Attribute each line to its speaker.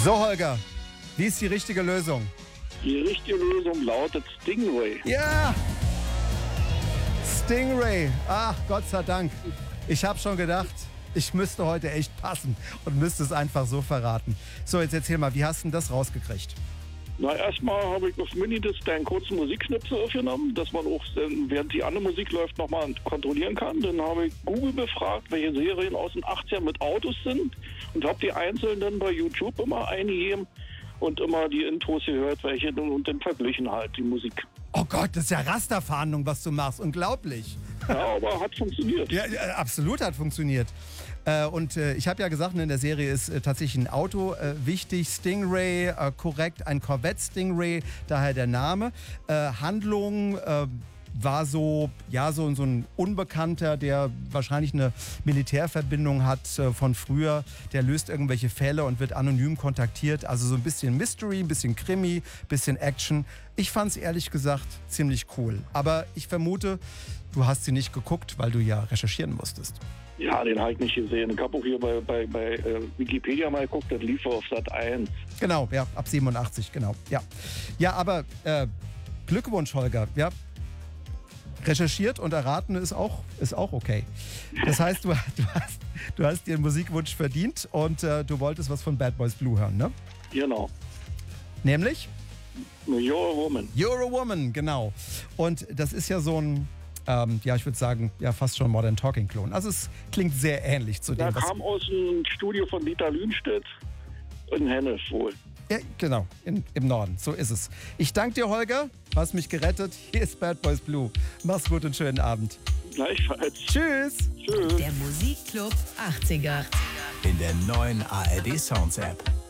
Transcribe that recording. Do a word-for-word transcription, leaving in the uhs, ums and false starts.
Speaker 1: So, Holger, wie ist die richtige Lösung?
Speaker 2: Die richtige Lösung lautet Stingray.
Speaker 1: Ja! Stingray. Ach, Gott sei Dank. Ich habe schon gedacht, ich müsste heute echt passen und müsste es einfach so verraten. So, jetzt erzähl mal, wie hast du denn das rausgekriegt?
Speaker 2: Na, erstmal habe ich auf Minidisc einen kurzen Musikschnipsel aufgenommen, dass man auch, während die andere Musik läuft, nochmal kontrollieren kann. Dann habe ich Google befragt, welche Serien aus den achtzigern mit Autos sind und habe die einzeln dann bei YouTube immer eingegeben und immer die Intros gehört, welche und dann verglichen halt die Musik.
Speaker 1: Oh Gott, das ist ja Rasterfahndung, was du machst. Unglaublich.
Speaker 2: Ja, aber hat funktioniert.
Speaker 1: Ja, absolut hat funktioniert. Äh, und äh, ich habe ja gesagt, in der Serie ist äh, tatsächlich ein Auto äh, wichtig. Stingray, äh, korrekt, ein Corvette Stingray, daher der Name. Äh, Handlung äh, war so, ja, so, so ein Unbekannter, der wahrscheinlich eine Militärverbindung hat äh, von früher. Der löst irgendwelche Fälle und wird anonym kontaktiert. Also so ein bisschen Mystery, ein bisschen Krimi, ein bisschen Action. Ich fand es ehrlich gesagt ziemlich cool. Aber ich vermute, du hast sie nicht geguckt, weil du ja recherchieren musstest.
Speaker 2: Ja, den habe ich nicht gesehen. Ich habe auch hier bei, bei, bei äh, Wikipedia mal geguckt, das lief auf Sat eins.
Speaker 1: Genau, ja, ab siebenundachtzig, genau. Ja, ja aber äh, Glückwunsch, Holger. Ja, recherchiert und erraten ist auch, ist auch okay. Das heißt, du, du, hast, du hast dir einen Musikwunsch verdient und äh, du wolltest was von Bad Boys Blue hören, ne?
Speaker 2: Genau.
Speaker 1: Nämlich?
Speaker 2: You're a Woman.
Speaker 1: You're a Woman, genau. Und das ist ja so ein, ähm, ja, ich würde sagen, ja, fast schon Modern Talking-Klon. Also es klingt sehr ähnlich zu dem,
Speaker 2: Der
Speaker 1: was...
Speaker 2: kam aus dem Studio von Dieter Lühnstedt in Hennef wohl.
Speaker 1: Ja, genau, in, im Norden, so ist es. Ich danke dir, Holger, du hast mich gerettet. Hier ist Bad Boys Blue. Mach's gut und schönen Abend.
Speaker 2: Gleichfalls.
Speaker 1: Tschüss.
Speaker 2: Tschüss.
Speaker 3: Der Musikclub achtziger.
Speaker 4: In der neuen A R D Sounds App.